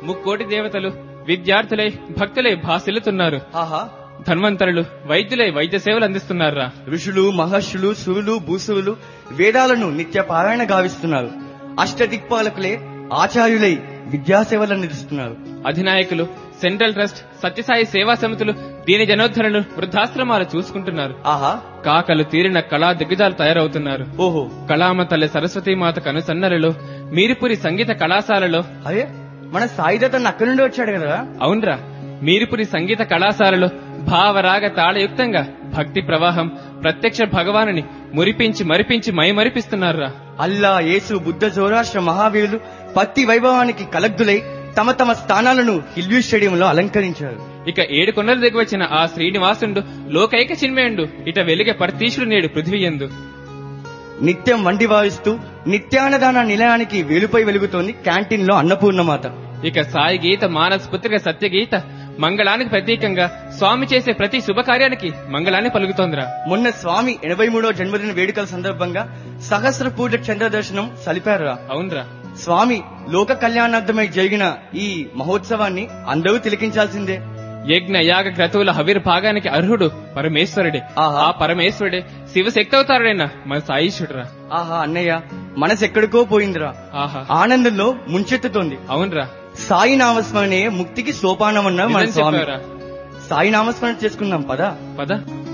ముక్కోటి దేవతలు విద్యార్థులై భక్తులై భాసిల్లుతున్నారు. ఆహా, ధన్వంతరులు వైద్యులై వైద్య సేవలు అందిస్తున్నారా. ఋషులు మహర్షులు సురులు భూసువులు వేదాలను నిత్య పారాయణ గావిస్తున్నారు. అష్టదిక్పాలకులే ఆచార్యులై విద్యాసేవలు అందిస్తున్నారు. అధినాయకులు సెంట్రల్ ట్రస్ట్ సత్యసాయి సేవా సమితులు దీని జనోద్ధరణలు వృద్ధాశ్రమాలు చూసుకుంటున్నారు. ఆహా, కాకలు తీరిన కళా దిగ్గజాలు తయారవుతున్నారు. ఓహో, కళామ తల్లి సరస్వతీమాత కనుసన్నలలో మీరిపురి సంగీత కళాశాలలో. అదే మన సాయిదత్త అక్కడి నుండి వచ్చాడు కదా. అవునరా, మీరిపురి సంగీత కళాశాలలో భావరాగ తాళయుక్తంగా భక్తి ప్రవాహం ప్రత్యక్ష భగవానుని మురిపించి మరిపించి మైమరిపిస్తున్నారా. అల్లా, యేసు, బుద్ధ, జోరాష్ట్ర మహావీరులు పత్తి వైభవానికి కలగ్దులై తమ తమ స్థానాలను హిల్వీ స్టేడియంలో అలంకరించారు. ఇక 7 కొండలు దిగివచ్చిన ఆ శ్రీనివాసుండు లోకైక చిన్మయుండు ఇట వెలిగే పరతీశుడు నేడు పృథ్వీయందు. నిత్యం వండి వాయిస్తూ నిత్యాన్నదాన నిలయానికి వేలుపై వెలుగుతోంది క్యాంటీన్ లో అన్నపూర్ణమాత. ఇక సాయి గీత మానస్ పుత్రిక సత్యగీత మంగళానికి ప్రతీకంగా స్వామి చేసే ప్రతి శుభకార్యానికి మంగళాన్ని పలుకుతోందిరా. మొన్న స్వామి 83వ జన్మదిన వేడుకల సందర్భంగా సహస్ర పూజ చంద్ర దర్శనం సలిపారురా. అవునరా, స్వామి లోక కళ్యాణార్థమై జరిగిన ఈ మహోత్సవాన్ని అందరూ తిలకించాల్సిందే. యజ్ఞ యాగ క్రతువుల హవిర్భాగానికి అర్హుడు పరమేశ్వరుడే. ఆహా. ఆ పరమేశ్వరుడే శివశక్తి అవతారుడైన మన సాయిషుడురా. ఆహా, అన్నయ్య మనసు ఎక్కడికో పోయిందిరా. ఆహా, ఆనందంలో ముంచెత్తుతోంది. అవునరా, సాయి నామస్మరణే ముక్తికి సోపానమన్న మన నిజం స్వామి. చెప్పావురా. సాయి నామస్మరణ చేసుకుందాం పదా. పద.